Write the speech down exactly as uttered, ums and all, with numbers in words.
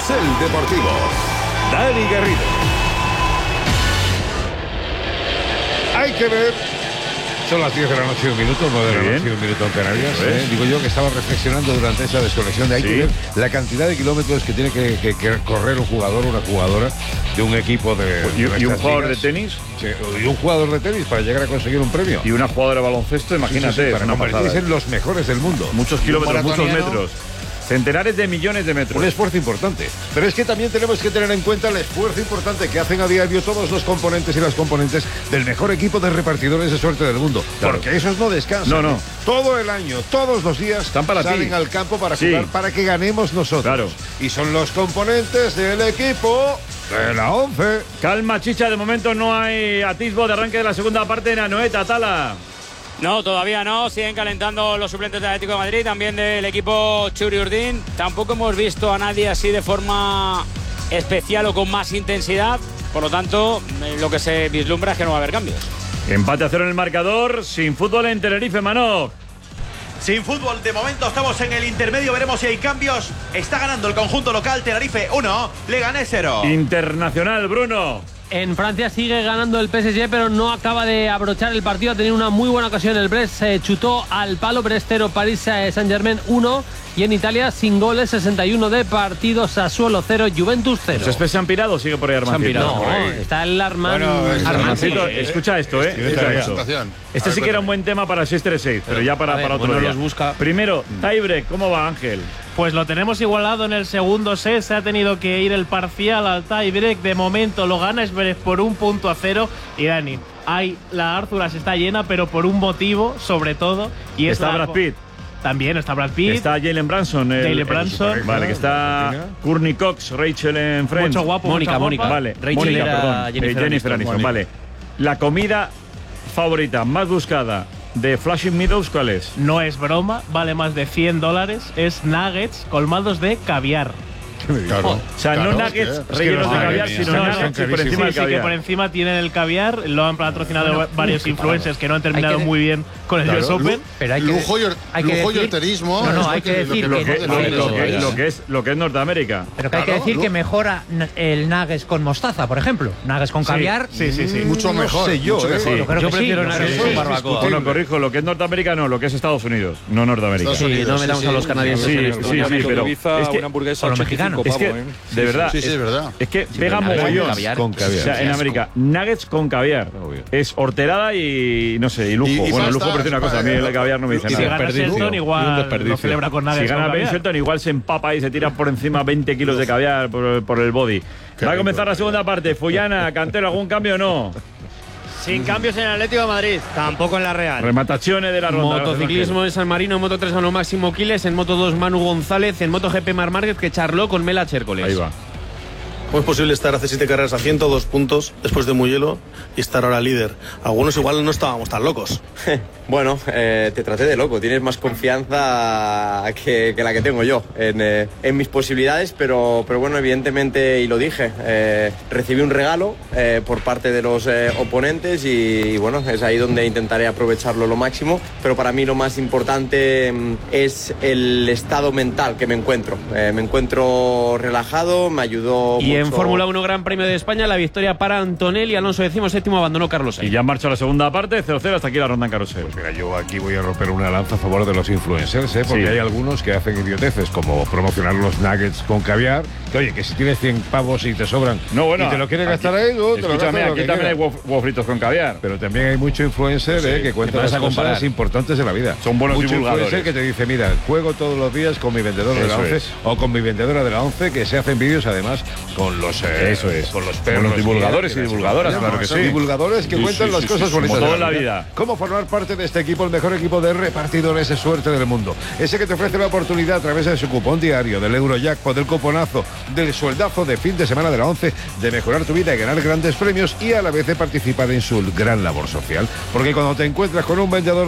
Carrusel Deportivo. Dani Garrido. Hay que ver. Son las diez de la noche y un minuto, nueve de la noche y un minuto en Canarias. ¿eh? Digo yo que estaba reflexionando durante esa desconexión de hay sí. que ver la cantidad de kilómetros que tiene que, que, que correr un jugador o una jugadora de un equipo de. ¿Y, de y un jugador ligas. de tenis? Sí, y un jugador de tenis para llegar a conseguir un premio. Y una jugadora de baloncesto, imagínate. Sí, sí, sí, para una convertirse en los mejores del mundo. Muchos kilómetros, muchos metros. Centenares de millones de metros. Un esfuerzo importante. Pero es que también tenemos que tener en cuenta el esfuerzo importante que hacen a diario todos los componentes y las componentes del mejor equipo de repartidores de suerte del mundo. Claro. Porque esos no descansan. No, no. Todo el año, todos los días Están para salen ti. al campo para sí. jugar, para que ganemos nosotros. Claro. Y son los componentes del equipo de la once. Calma, Chicha, de momento no hay atisbo de arranque de la segunda parte en Anoeta, Tala. No, todavía no. Siguen calentando los suplentes del Atlético de Madrid, también del equipo Churi Urdin. Tampoco hemos visto a nadie así de forma especial o con más intensidad. Por lo tanto, lo que se vislumbra es que no va a haber cambios. Empate a cero en el marcador, sin fútbol en Tenerife, Manó. Sin fútbol, de momento estamos en el intermedio, veremos si hay cambios. Está ganando el conjunto local, Tenerife uno, Leganés cero. Internacional, Bruno. En Francia sigue ganando el P S G, pero no acaba de abrochar el partido. Ha tenido una muy buena ocasión el Brest, se chutó al palo. Brest cero, París Saint-Germain uno. Y en Italia, sin goles, sesenta y uno de partido. Sassuolo cero, Juventus cero. ¿Los Spes se han pirado o sigue por ahí Armancito? No, está el Arman. Bueno, Armancito, escucha esto, ¿eh? Escucha esto. Este sí que era un buen tema para seis tres seis, pero ya para, ver, para otro bueno, día. los busca. Primero, tiebreak, ¿cómo va, Ángel? Pues lo tenemos igualado en el segundo set. Se ha tenido que ir el parcial al tiebreak. De momento lo gana Esberet por un punto a cero. Y Dani, hay, la Árzuras está llena, pero por un motivo, sobre todo. Y es está la, Brad Pitt. También está Brad Pitt. Está Jalen Branson. El, Jalen Branson. el, vale, que está Courtney Cox, Rachel en Friends. Mucho guapo. Mónica, Mónica. Vale, Rachel Mónica, era perdón. Jennifer, Eh, Jennifer Aniston. Mónica. Vale. La comida favorita, más buscada de Flushing Meadows, ¿cuál es? No es broma, vale más de cien dólares. Es nuggets colmados de caviar. Claro. O sea, Claro, no nuggets es que rellenos de madre caviar, mía, sino son nuggets carísimos. por encima Sí, del sí, que caviar. por encima tienen el caviar. Lo han patrocinado Bueno, varios influencers que no han terminado de- muy bien con el U S Open. Pero hay que, lujo y, hay que lujo y decir- horterismo. No, no, es hay lo que decir Lo que- que, lo, que- lo que, que- lo que es, lo que es Norteamérica. Pero que hay que Claro, decir lu- que mejora n- el nuggets con mostaza, por ejemplo. Nuggets con caviar. Sí, sí, sí. Mucho No mejor. sé yo, mucho ¿eh? mejor. Sí. Yo creo Yo que sí, prefiero no sé, nuggets eso con es barbacoa. discutible. Bueno, corrijo, lo que es Norteamérica no, lo que es Estados Unidos, no Norteamérica. Estados Unidos, Sí, no metamos sí, a los sí. canadienses Sí, en sí, esto. sí, Amigo pero de Ibiza, es que- una hamburguesa o los ochenta y cinco Es que, pavos, ¿eh? de verdad, Sí, sí, es verdad. es que Sí, pega pero nuggets mogollón. con caviar. Con caviar. O sea, en asco. América, nuggets con caviar. Obvio. Es horterada y, no sé, y lujo. Y- y bueno, pasta, lujo parece una cosa, a mí el caviar no me dice y Si nada. gana desperdicio. Shelton, Y un igual desperdicio. lo celebra con Si nuggets gana con Ben caviar. Shelton, igual se empapa y se tira por encima veinte kilos de caviar por, por el body. Va a comenzar la segunda parte. Fullana, Cantero, ¿algún cambio o no? Sin cambios en el Atlético de Madrid, tampoco en la Real. Remataciones de la ronda. Motociclismo en San Marino, en Moto tres ganó Máximo Quiles, en Moto dos Manu González, en Moto G P Mar Márquez que charló con Mela Chércoles. Ahí va. ¿Cómo es posible estar hace siete carreras a ciento dos puntos después de Mugello y estar ahora líder? Algunos igual no estábamos tan locos. Bueno, eh, te traté de loco. Tienes más confianza que, que la que tengo yo en, eh, en mis posibilidades, pero, pero bueno, evidentemente, y lo dije, eh, recibí un regalo eh, por parte de los eh, oponentes y, y bueno, es ahí donde intentaré aprovecharlo lo máximo, pero para mí lo más importante mm, es el estado mental que me encuentro. Eh, me encuentro relajado, me ayudó Y en mucho. Fórmula uno Gran Premio de España, la victoria para Antonelli, Alonso decimoséptimo, abandonó Carlos Y Sainz. ya en marcha la segunda parte, cero cero, hasta aquí la ronda en carrusel. Mira, yo aquí voy a romper una lanza a favor de los influencers, ¿eh? Porque Sí. hay algunos que hacen idioteces, como promocionar los nuggets con caviar. Que oye, que si tienes cien pavos y te sobran No, bueno, y te lo quieres aquí- gastar ahí, tú te lo gastas Escúchame, lo aquí que también hay quieras. huevos huevos fritos con caviar. Pero también hay mucho influencer eh, que cuenta vas las a comparar. cosas importantes de la vida. Son buenos mucho divulgadores. influencer que te dice, mira, juego todos los días con mi vendedor de la Eso once es. o con mi vendedora de la once, que se hacen vídeos además con los eh, Eso es. con los Con perros. los divulgadores que- y que- divulgadoras, que- claro que son sí. divulgadores que Sí, cuentan sí, las sí, cosas sí, bonitas como todo de en la vida. Cómo formar parte de este equipo, el mejor equipo de repartidores de suerte del mundo. Ese que te ofrece la oportunidad a través de su cupón diario, del Eurojackpot, del cuponazo, del sueldazo de fin de semana de la once, de mejorar tu vida y ganar grandes premios y a la vez de participar en su gran labor social. Porque cuando te encuentras con un vendedor